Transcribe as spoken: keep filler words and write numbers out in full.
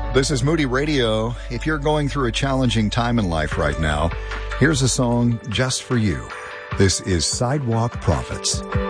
This is Moody Radio. If you're going through a challenging time in life right now, here's a song just for you. This is Sidewalk Prophets.